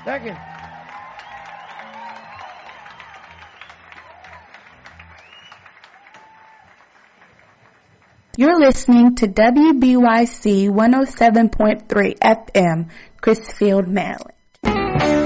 Thank you. You're listening to WBYC 107.3 FM, Crisfield, Maryland.